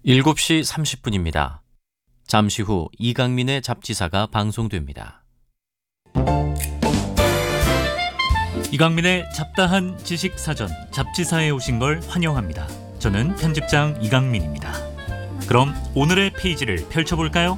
7시 30분입니다. 잠시 후 이강민의 잡지사가 방송됩니다. 이강민의 잡다한 지식사전 잡지사에 오신 걸 환영합니다. 저는 편집장 이강민입니다. 그럼 오늘의 페이지를 펼쳐볼까요?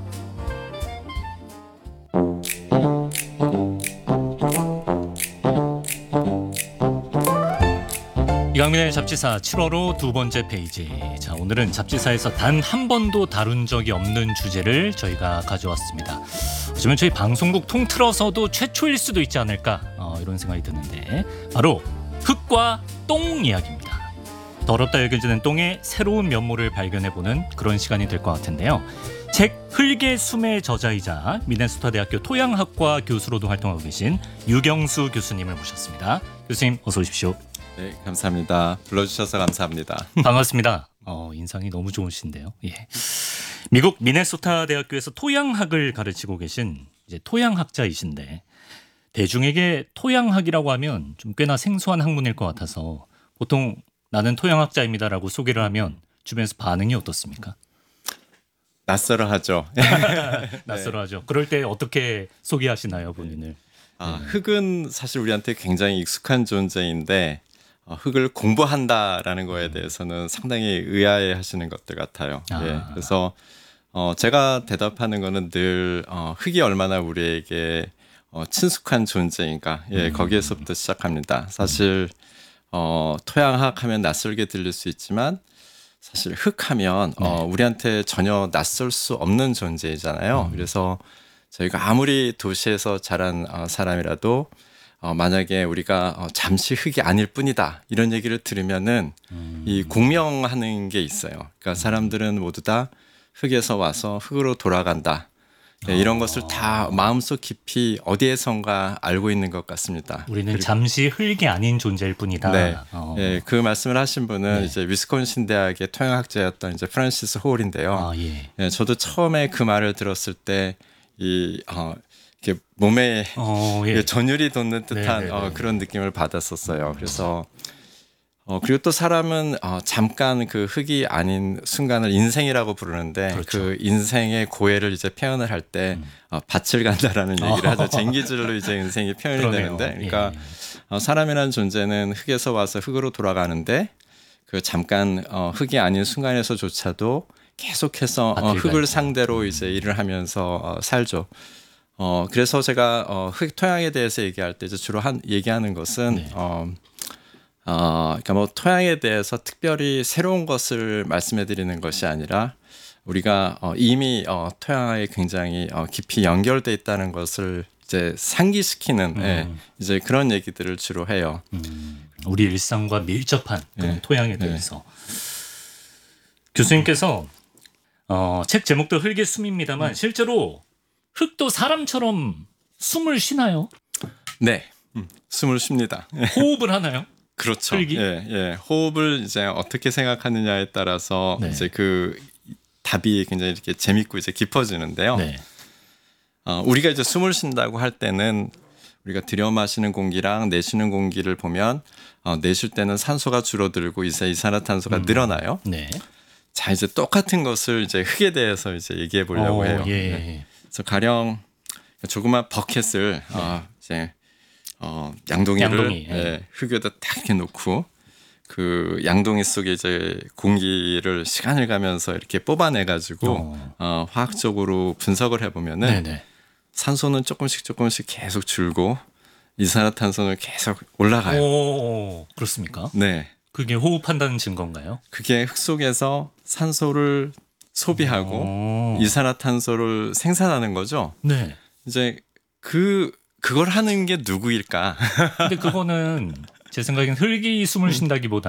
이강민의 잡지사 7월호 두 번째 페이지. 자, 오늘은 잡지사에서 단 한 번도 다룬 적이 없는 주제를 저희가 가져왔습니다. 어쩌면 저희 방송국 통틀어서도 최초일 수도 있지 않을까 이런 생각이 드는데, 바로 흙과 똥 이야기입니다. 더럽다 여겨지는 똥의 새로운 면모를 발견해보는 그런 시간이 될 것 같은데요. 책 흙의 숨의 저자이자 미네소타 대학교 토양학과 교수로도 활동하고 계신 유경수 교수님을 모셨습니다. 교수님 어서 오십시오. 네, 감사합니다. 불러주셔서 감사합니다. 반갑습니다. 인상이 너무 좋으신데요. 예. 미국 미네소타 대학교에서 토양학을 가르치고 계신 이제 토양학자이신데, 대중에게 토양학이라고 하면 좀 꽤나 생소한 학문일 것 같아서 보통 나는 토양학자입니다라고 소개를 하면 주변에서 반응이 어떻습니까? 낯설어하죠. 낯설어하죠. 그럴 때 어떻게 소개하시나요, 본인을? 흙은 사실 우리한테 굉장히 익숙한 존재인데, 흙을 공부한다라는 거에 대해서는 상당히 의아해 하시는 것들 같아요. 예, 그래서 제가 대답하는 거는 늘 흙이 얼마나 우리에게 친숙한 존재인가, 예, 거기에서부터 시작합니다. 사실 토양학 하면 낯설게 들릴 수 있지만 사실 흙하면 우리한테 전혀 낯설 수 없는 존재이잖아요. 그래서 저희가 아무리 도시에서 자란 사람이라도 만약에 우리가 잠시 흙이 아닐 뿐이다 이런 얘기를 들으면은 이 공명하는 게 있어요. 그러니까 사람들은 모두 다 흙에서 와서 흙으로 돌아간다. 네, 이런 것을 다 마음속 깊이 어디에선가 알고 있는 것 같습니다. 우리는 잠시 흙이 아닌 존재일 뿐이다. 네, 네, 그 말씀을 하신 분은 이제 위스콘신 대학의 토양학자였던 이제 프란시스 호울인데요. 예. 네, 저도 처음에 그 말을 들었을 때 이렇게 몸에 예. 전율이 돋는 듯한 그런 느낌을 받았었어요. 그래서 그리고 또 사람은 잠깐 그 흙이 아닌 순간을 인생이라고 부르는데, 그렇죠. 그 인생의 고해를 이제 표현을 할 때 밭을 간다라는 얘기를 하죠. 쟁기질로 이제 인생이 표현이 그러네요. 되는데, 그러니까 사람이라는 존재는 흙에서 와서 흙으로 돌아가는데, 그 잠깐 흙이 아닌 순간에서조차도 계속해서 흙을 상대로 이제 일을 하면서 살죠. 그래서 제가 흙 토양에 대해서 얘기할 때 이제 주로 얘기하는 것은 그러니까 뭐 토양에 대해서 특별히 새로운 것을 말씀해 드리는 것이 아니라 우리가 이미 토양에 굉장히 깊이 연결돼 있다는 것을 이제 상기시키는 이제 그런 얘기들을 주로 해요. 우리 일상과 밀접한 그런 토양에 대해서. 교수님께서 책 제목도 흙의 숨입니다만 실제로 흙도 사람처럼 숨을 쉬나요? 네, 숨을 쉽니다. 호흡을 하나요? 그렇죠. 흙이? 예. 호흡을 이제 어떻게 생각하느냐에 따라서 이제 그 답이 굉장히 이렇게 재밌고 이제 깊어지는데요. 네. 우리가 이제 숨을 쉰다고 할 때는 우리가 들여 마시는 공기랑 내쉬는 공기를 보면 내쉴 때는 산소가 줄어들고 이제 이산화탄소가 늘어나요. 네. 자, 이제 똑같은 것을 이제 흙에 대해서 이제 얘기해 보려고 해요. 예. 네. 그래서 가령 조그만 버켓을 이제 양동이를 흙에다 딱 이렇게 놓고 그 양동이 속에 이제 공기를 시간을 가면서 이렇게 뽑아내 가지고 화학적으로 분석을 해보면은 산소는 조금씩 계속 줄고 이산화탄소는 계속 올라가요. 오, 그렇습니까? 네. 그게 호흡한다는 증거인가요? 그게 흙 속에서 산소를 소비하고 이산화탄소를 생산하는 거죠. 네. 이제 그걸 하는 게 누구일까? 근데 그거는 제 생각엔 흙이 숨을 쉰다기보다